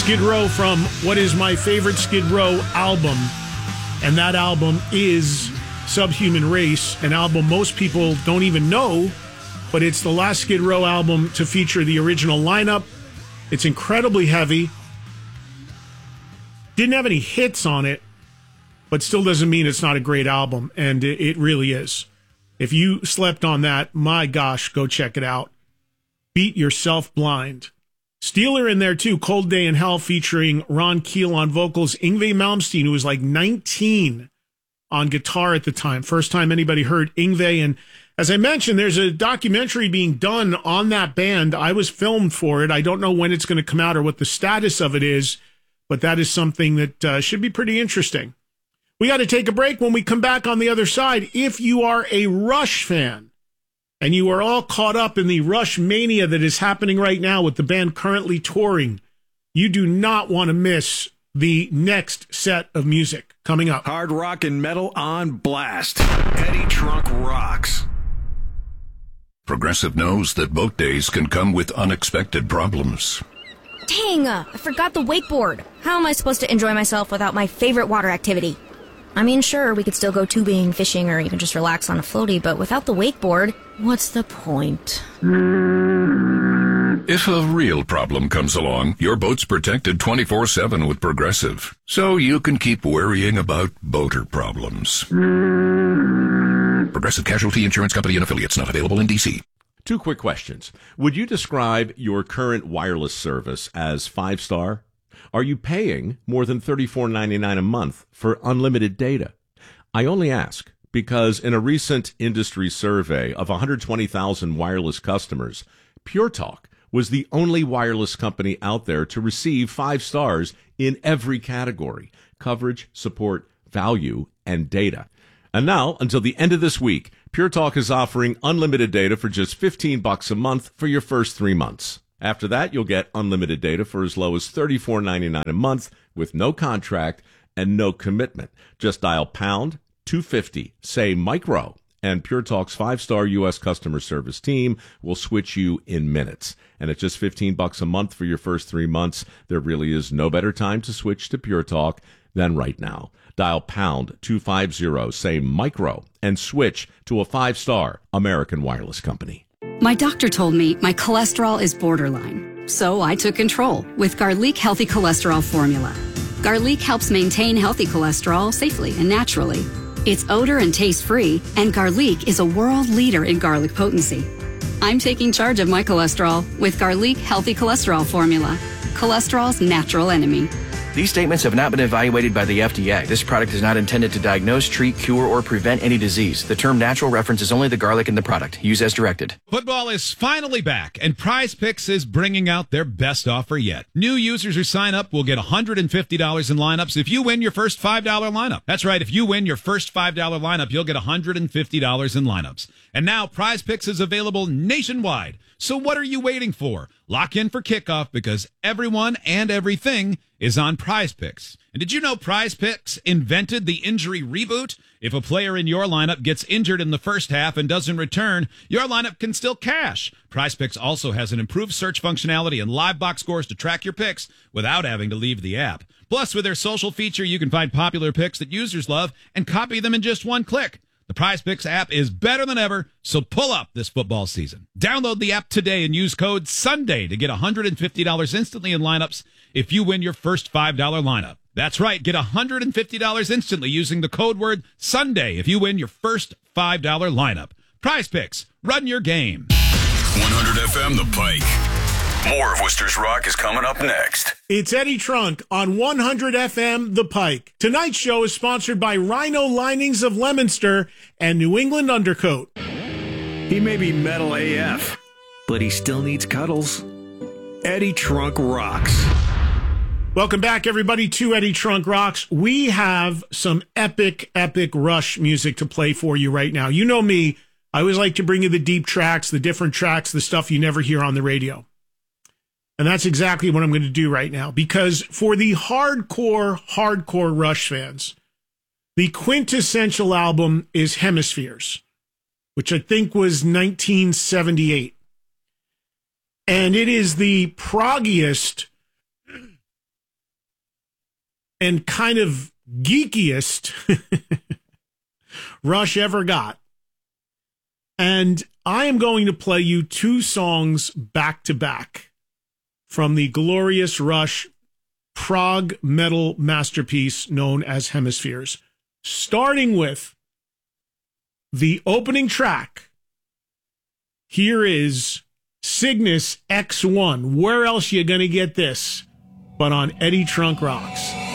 Skid Row from what is my favorite Skid Row album, and that album is Subhuman Race, an album most people don't even know, but it's the last Skid Row album to feature the original lineup. It's incredibly heavy. Didn't have any hits on it, but still doesn't mean it's not a great album, and it really is. If you slept on that, my gosh, go check it out. Beat Yourself Blind. Steeler in there too, Cold Day in Hell, featuring Ron Keel on vocals, Yngwie Malmsteen, who was like 19 on guitar at the time. First time anybody heard Yngwie. And as I mentioned, there's a documentary being done on that band. I was filmed for it. I don't know when it's going to come out or what the status of it is, but that is something that should be pretty interesting. We got to take a break. When we come back on the other side, if you are a Rush fan and you are all caught up in the Rush mania that is happening right now with the band currently touring, you do not want to miss the next set of music coming up. Hard rock and metal on blast. Eddie Trunk rocks. Progressive knows that boat days can come with unexpected problems. Dang, I forgot the wakeboard. How am I supposed to enjoy myself without my favorite water activity? I mean, sure, we could still go tubing, fishing, or even just relax on a floaty, but without the wakeboard, what's the point? If a real problem comes along, your boat's protected 24/7 with Progressive, so you can keep worrying about boater problems. Progressive Casualty Insurance Company and Affiliates, not available in D.C. Two quick questions. Would you describe your current wireless service as 5-star? Are you paying more than $34.99 a month for unlimited data? I only ask because in a recent industry survey of 120,000 wireless customers, Pure Talk was the only wireless company out there to receive 5 stars in every category: coverage, support, value, and data. And now, until the end of this week, Pure Talk is offering unlimited data for just $15 a month for your first 3 months. After that, you'll get unlimited data for as low as $34.99 a month with no contract and no commitment. Just dial pound 250, say micro, and Pure Talk's 5-star U.S. customer service team will switch you in minutes. And at just $15 a month for your first 3 months, there really is no better time to switch to Pure Talk than right now. Dial pound 250, say micro, and switch to a 5-star American wireless company. My doctor told me my cholesterol is borderline, so I took control with Garlic Healthy Cholesterol Formula. Garlic helps maintain healthy cholesterol safely and naturally. It's odor and taste-free, and Garlic is a world leader in garlic potency. I'm taking charge of my cholesterol with Garlic Healthy Cholesterol Formula, cholesterol's natural enemy. These statements have not been evaluated by the FDA. This product is not intended to diagnose, treat, cure, or prevent any disease. The term natural references only the garlic in the product. Use as directed. Football is finally back, and Prize Picks is bringing out their best offer yet. New users who sign up will get $150 in lineups if you win your first $5 lineup. That's right, if you win your first $5 lineup, you'll get $150 in lineups. And now Prize Picks is available nationwide. So what are you waiting for? Lock in for kickoff because everyone and everything is on Prize Picks. And did you know Prize Picks invented the injury reboot? If a player in your lineup gets injured in the first half and doesn't return, your lineup can still cash. Prize Picks also has an improved search functionality and live box scores to track your picks without having to leave the app. Plus, with their social feature, you can find popular picks that users love and copy them in just one click. The Prize Picks app is better than ever, so pull up this football season. Download the app today and use code SUNDAY to get $150 instantly in lineups if you win your first $5 lineup. That's right, get $150 instantly using the code word SUNDAY if you win your first $5 lineup. Prize Picks, run your game. 100 FM The Pike. More of Worcester's Rock is coming up next. It's Eddie Trunk on 100 FM The Pike. Tonight's show is sponsored by Rhino Linings of Leominster and New England Undercoat. He may be metal AF, but he still needs cuddles. Eddie Trunk rocks. Welcome back, everybody, to Eddie Trunk Rocks. We have some epic Rush music to play for you right now. You know me. I always like to bring you the deep tracks, the different tracks, the stuff you never hear on the radio. And that's exactly what I'm going to do right now. Because for the hardcore Rush fans, the quintessential album is Hemispheres, which I think was 1978. And it is the proggiest and kind of geekiest Rush ever got. And I am going to play you two songs back to back from the glorious Rush prog metal masterpiece known as Hemispheres, starting with the opening track. Here is Cygnus X1. Where else you gonna get this but on Eddie Trunk Rocks?